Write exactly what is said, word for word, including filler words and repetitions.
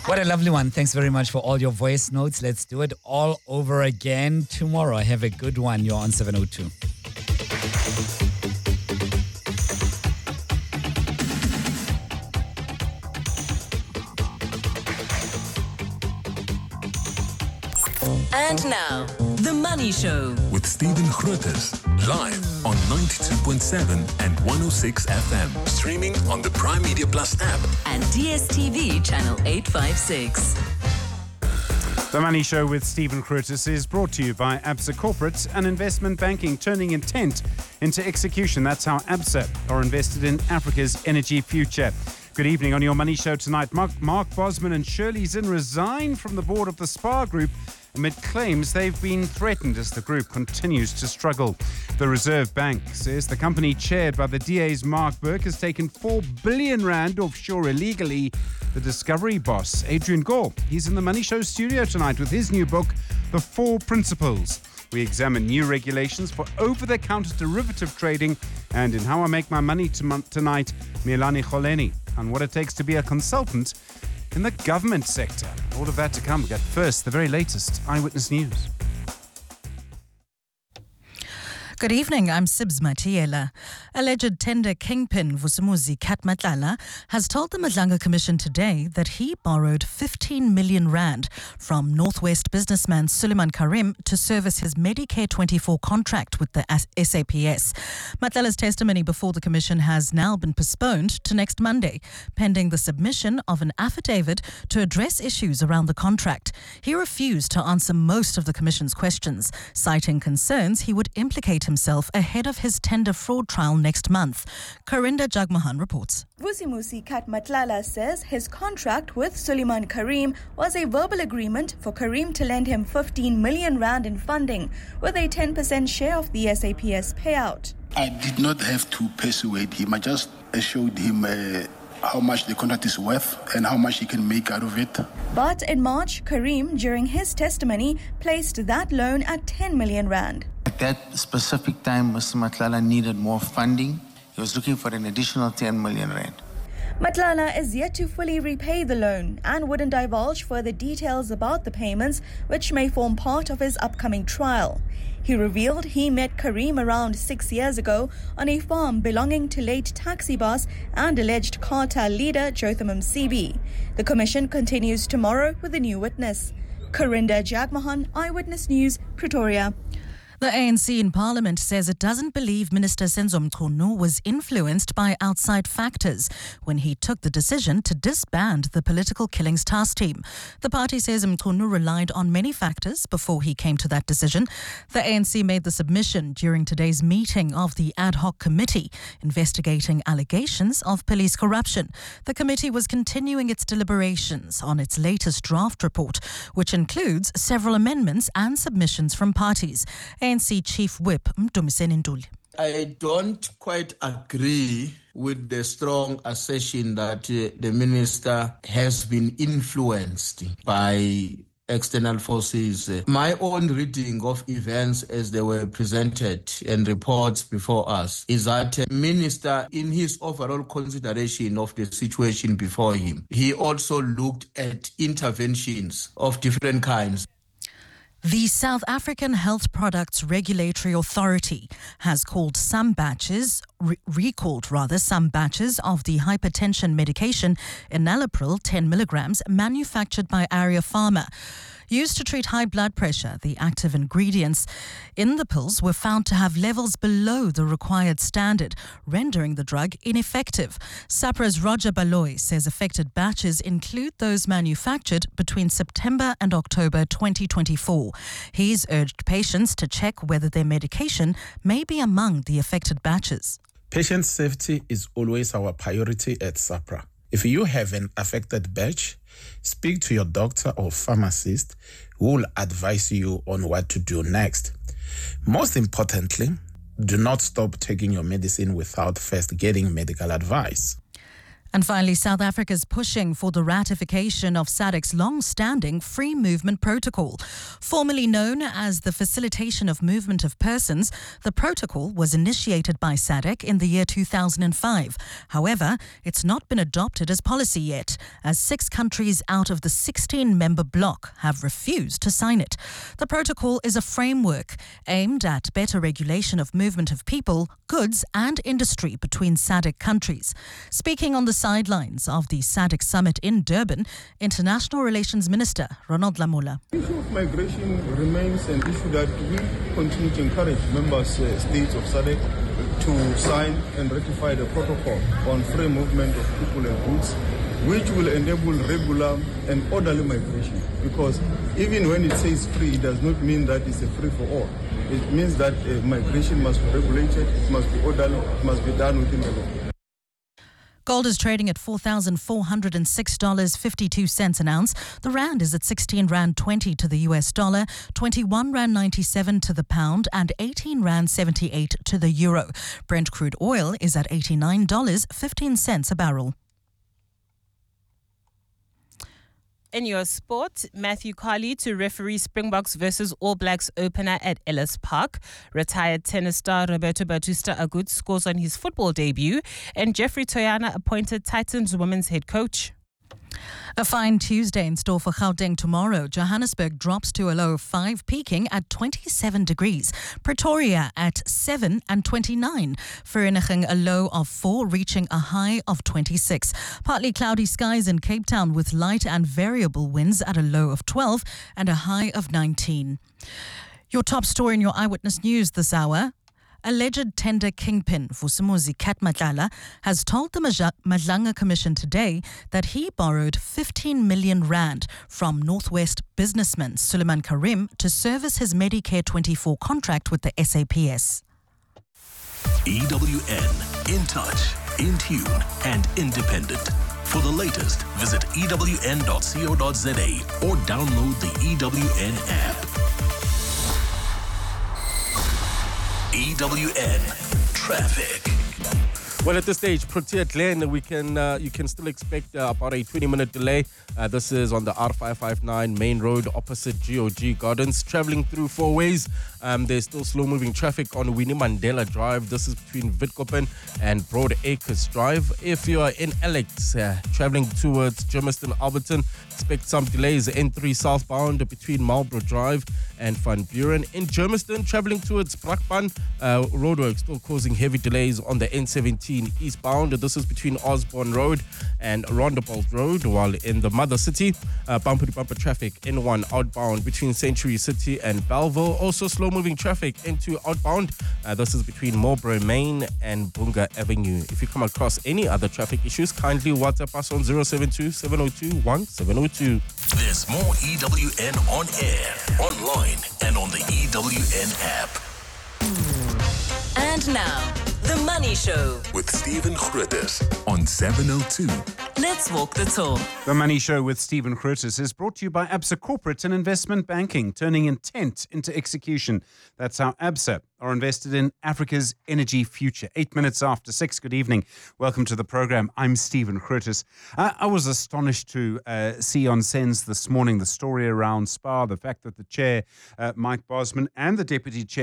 What a lovely one. Thanks very much for all your voice notes. Let's do it all over again tomorrow. Have a good one. You're on seven oh two. And now, The Money Show. With Stephen Grootes, live on ninety-two point seven and one oh six F M. Streaming on the Prime Media Plus app. And D S T V channel eight fifty-six. The Money Show with Stephen Grootes is brought to you by Absa Corporate and Investment Banking, turning intent into execution. That's how Absa are invested in Africa's energy future. Good evening. On your Money Show tonight, Mark, Mark Bosman and Shirley Zinn resign from the board of the SPAR Group amid claims they've been threatened as the group continues to struggle. The Reserve Bank says the company chaired by the D A's Mark Burke has taken four billion rand offshore illegally. The Discovery boss, Adrian Gore, he's in the Money Show studio tonight with his new book, The Four Principles. We examine new regulations for over-the-counter derivative trading, and in How I Make My Money tonight, Milani Kholeni on what it takes to be a consultant in the government sector. All of that to come. But first, the very latest Eyewitness News. Good evening, I'm Sibs Matiela. Alleged tender kingpin Vusumuzi Kat Matlala has told the Madlanga Commission today that he borrowed fifteen million rand from Northwest businessman Suleiman Karim to service his Medicare twenty-four contract with the S A P S. Matlala's testimony before the Commission has now been postponed to next Monday, pending the submission of an affidavit to address issues around the contract. He refused to answer most of the Commission's questions, citing concerns he would implicate himself ahead of his tender fraud trial next month. Karinda Jagmohan reports. Vusimusi Kat Matlala says his contract with Suleiman Karim was a verbal agreement for Karim to lend him fifteen million rand in funding with a ten percent share of the S A P S payout. I did not have to persuade him. I just showed him uh, how much the contract is worth and how much he can make out of it. But in March, Karim, during his testimony, placed that loan at ten million rand. At that specific time, Mister Matlala needed more funding. He was looking for an additional ten million rand. Matlala is yet to fully repay the loan and wouldn't divulge further details about the payments, which may form part of his upcoming trial. He revealed he met Karim around six years ago on a farm belonging to late taxi boss and alleged cartel leader Jotham Msibi. The commission continues tomorrow with a new witness. Karinda Jagmohan, Eyewitness News, Pretoria. The A N C in Parliament says it doesn't believe Minister Senzo Mchunu was influenced by outside factors when he took the decision to disband the Political Killings Task Team. The party says Mchunu relied on many factors before he came to that decision. The A N C made the submission during today's meeting of the ad hoc committee investigating allegations of police corruption. The committee was continuing its deliberations on its latest draft report, which includes several amendments and submissions from parties. A N C Chief Whip Mdumiseni Nduli. I don't quite agree with the strong assertion that uh, the minister has been influenced by external forces. My own reading of events as they were presented and reports before us is that the minister, in his overall consideration of the situation before him, he also looked at interventions of different kinds. The South African Health Products Regulatory Authority has called some batches, re- recalled rather, some batches of the hypertension medication enalapril ten milligrams manufactured by Aria Pharma. Used to treat high blood pressure, the active ingredients in the pills were found to have levels below the required standard, rendering the drug ineffective. SAPRA's Roger Baloy says affected batches include those manufactured between September and October twenty twenty-four. He's urged patients to check whether their medication may be among the affected batches. Patient safety is always our priority at SAPRA. If you have an affected batch, speak to your doctor or pharmacist who will advise you on what to do next. Most importantly, do not stop taking your medicine without first getting medical advice. And finally, South Africa is pushing for the ratification of SADC's long-standing Free Movement Protocol. Formerly known as the Facilitation of Movement of Persons, the protocol was initiated by SADC in the year two thousand five. However, it's not been adopted as policy yet, as six countries out of the sixteen-member bloc have refused to sign it. The protocol is a framework aimed at better regulation of movement of people, goods and industry between SADC countries. Speaking on the sidelines of the SADC summit in Durban, International Relations Minister Ronald Lamola. The issue of migration remains an issue that we continue to encourage members uh, states of SADC to sign and ratify the protocol on free movement of people and goods, which will enable regular and orderly migration. Because even when it says free, it does not mean that it's a free for all. It means that uh, migration must be regulated, it must be orderly, it must be done within the law. Gold is trading at four thousand four hundred six dollars and fifty-two cents an ounce. The rand is at sixteen rand twenty to the U S dollar, twenty-one rand ninety-seven to the pound and eighteen rand seventy-eight to the euro. Brent crude oil is at eighty-nine dollars and fifteen cents a barrel. In your sport, Matthew Carley to referee Springboks versus All Blacks opener at Ellis Park. Retired tennis star Roberto Bautista Agut scores on his football debut. And Jeffrey Toyana appointed Titans women's head coach. A fine Tuesday in store for Gauteng tomorrow. Johannesburg drops to a low of five, peaking at twenty-seven degrees. Pretoria at seven and twenty-nine. Vereeniging a low of four, reaching a high of twenty-six. Partly cloudy skies in Cape Town with light and variable winds at a low of twelve and a high of nineteen. Your top story in your Eyewitness News this hour. Alleged tender kingpin Vusimuzi Kat Matlala has told the Madlanga Commission today that he borrowed fifteen million rand from Northwest businessman Suleiman Karim to service his Medicare twenty-four contract with the S A P S. E W N, in touch, in tune and independent. For the latest, visit E W N dot co dot za or download the E W N app. E W N Traffic. Well, at this stage, Protea Glen, we can uh, you can still expect uh, about a twenty-minute delay. Uh, this is on the R five five nine main road opposite G O G Gardens. Traveling through four ways. Um, there's still slow-moving traffic on Winnie Mandela Drive. This is between Witkoppen and Broad Acres Drive. If you are in Alex, uh, traveling towards Germiston Alberton, expect some delays. N three southbound between Marlborough Drive and Van Buren. In Germiston, traveling towards Brakpan, uh, roadwork still causing heavy delays on the N seventeen eastbound. This is between Osborne Road and Rondebolt Road, while in the Mother City, uh, bumper-to-bumper traffic N one outbound between Century City and Belleville. Also slow-moving traffic N two outbound. Uh, this is between Marlborough Main and Bunga Avenue. If you come across any other traffic issues, kindly WhatsApp us on zero seven two, seven zero two, one seven zero two. There's more E W N on air, online and on the E W N app. And now, The Money Show with Stephen Grootes on seven oh two. Let's walk the talk. The Money Show with Stephen Grootes is brought to you by Absa Corporate and Investment Banking, turning intent into execution. That's how Absa are invested in Africa's energy future. Eight minutes after six. Good evening. Welcome to the program. I'm Stephen Grootes. Uh, I was astonished to uh, see on SENS this morning the story around SPAR, the fact that the chair, uh, Mike Bosman, and the deputy chair,